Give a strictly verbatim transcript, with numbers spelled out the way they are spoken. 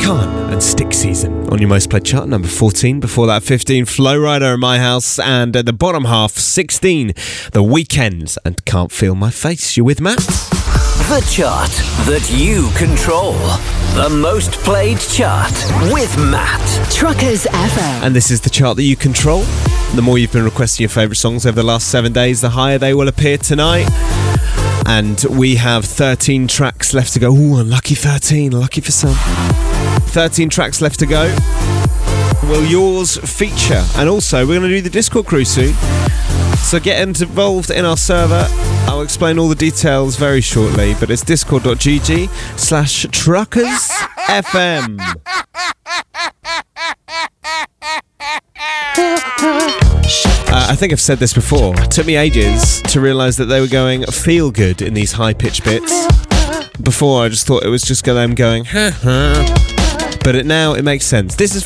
Khan and Stick Season on your most played chart, number fourteen. Before that, fifteen, Flow Rider in My House. And at the bottom half, sixteen, The Weeknd and Can't Feel My Face. You with Matt? The chart that you control. The most played chart with Matt. Truckers F M. And this is the chart that you control. The more you've been requesting your favourite songs over the last seven days, the higher they will appear tonight. And we have thirteen tracks left to go. Ooh, unlucky thirteen, lucky for some. thirteen tracks left to go. Will yours feature? And also, we're going to do the Discord crew soon. So get involved in our server. I'll explain all the details very shortly, but it's discord.gg slash truckers FM. Uh, I think I've said this before. It took me ages to realise that they were going feel good in these high-pitched bits. Before, I just thought it was just them going, ha ha. But it, now it makes sense. This is